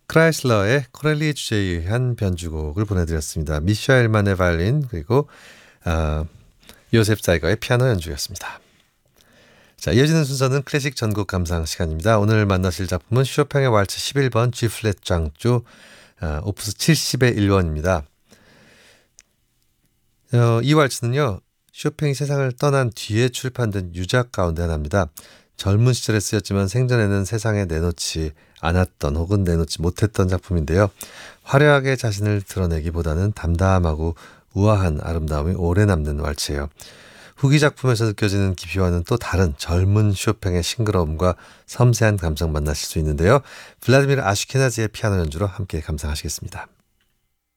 크라이슬러의 코렐리의 주제에 의한 변주곡을 보내드렸습니다. 미샤엘만의 바이올린 그리고 요셉 사이거의 피아노 연주였습니다. 자, 이어지는 순서는 클래식 전곡 감상 시간입니다. 오늘 만나실 작품은 쇼팽의 왈츠 11번 G플랫 장조 오프스 70의 1번입니다. 이 왈츠는요. 쇼팽이 세상을 떠난 뒤에 출판된 유작 가운데 하나입니다. 젊은 시절에 쓰였지만 생전에는 세상에 내놓지 않았던 혹은 내놓지 못했던 작품인데요. 화려하게 자신을 드러내기보다는 담담하고 우아한 아름다움이 오래 남는 왈츠예요. 후기 작품에서 느껴지는 깊이와는 또 다른 젊은 쇼팽의 싱그러움과 섬세한 감정 만나실 수 있는데요. 블라디미르 아슈케나지의 피아노 연주로 함께 감상하시겠습니다.